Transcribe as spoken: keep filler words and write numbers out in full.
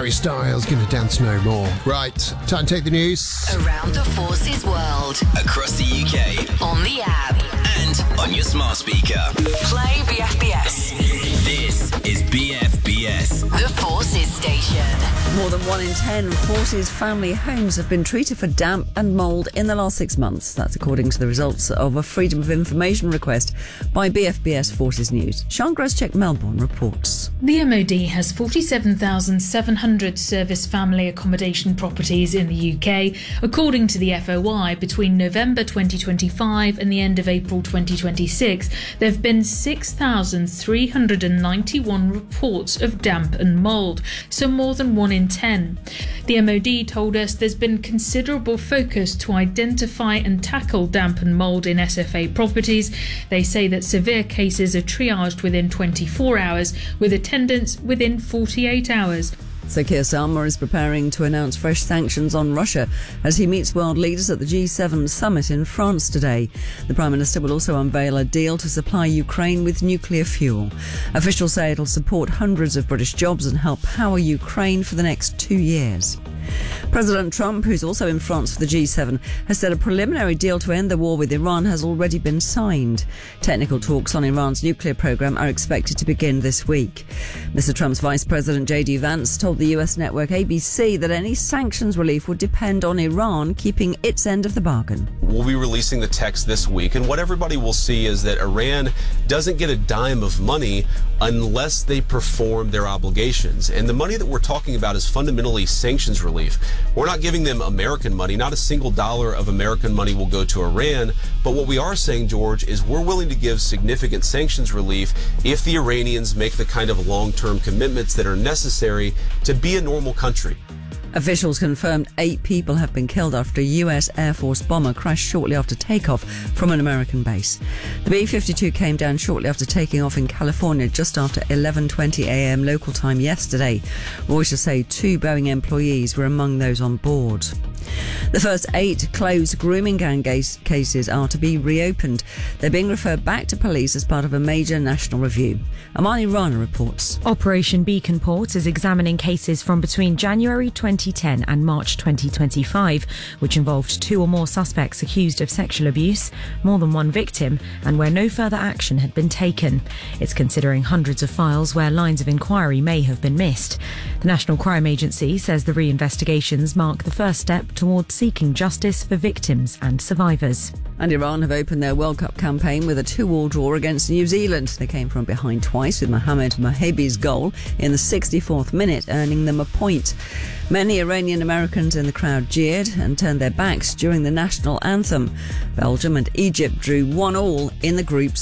Harry Styles gonna dance no more. Right, time to take the news. Around the Forces world. Across the U K. On the app. And on your smart speaker. Play B F B S. This is B F B S. The Forces station. More than one in ten Forces family homes have been treated for damp and mould in the last six months. That's according to the results of a Freedom of Information request by B F B S Forces News. Sean Groscheck, Melbourne, reports. The M O D has forty-seven thousand seven hundred service family accommodation properties in the U K. According to the F O I, between November twenty twenty-five and the end of April twenty twenty-six, there have been six thousand three hundred ninety-one reports of damp and mould, so more than one in ten. The M O D told us there's been considerable focus to identify and tackle damp and mould in S F A properties. They say that severe cases are triaged within twenty-four hours, with attendance within forty-eight hours. Sir Keir Starmer is preparing to announce fresh sanctions on Russia as he meets world leaders at the G seven summit in France today. The Prime Minister will also unveil a deal to supply Ukraine with nuclear fuel. Officials say it'll support hundreds of British jobs and help power Ukraine for the next two years. President Trump, who's also in France for the G seven, has said a preliminary deal to end the war with Iran has already been signed. Technical talks on Iran's nuclear program are expected to begin this week. Mister Trump's Vice President J D Vance told the U S network A B C that any sanctions relief would depend on Iran keeping its end of the bargain. We'll be releasing the text this week, and what everybody will see is that Iran doesn't get a dime of money unless they perform their obligations. And the money that we're talking about is fundamentally sanctions relief. We're not giving them American money. Not a single dollar of American money will go to Iran. But what we are saying, George, is we're willing to give significant sanctions relief if the Iranians make the kind of long-term commitments that are necessary to be a normal country. Officials confirmed eight people have been killed after a U S Air Force bomber crashed shortly after takeoff from an American base. The B fifty-two came down shortly after taking off in California just after eleven twenty a.m. local time yesterday. Reuters say two Boeing employees were among those on board. The first eight closed grooming gang cases are to be reopened. They're being referred back to police as part of a major national review. Amani Rana reports. Operation Beacon Port is examining cases from between January twenty ten and March twenty twenty-five, which involved two or more suspects accused of sexual abuse, more than one victim, and where no further action had been taken. It's considering hundreds of files where lines of inquiry may have been missed. The National Crime Agency says the re-investigations mark the first step towards seeking justice for victims and survivors. And Iran have opened their World Cup campaign with a two-all draw against New Zealand. They came from behind twice with Mohamed Mohabi's goal in the sixty-fourth minute, earning them a point. Many Iranian Americans in the crowd jeered and turned their backs during the national anthem. Belgium and Egypt drew one all in the group's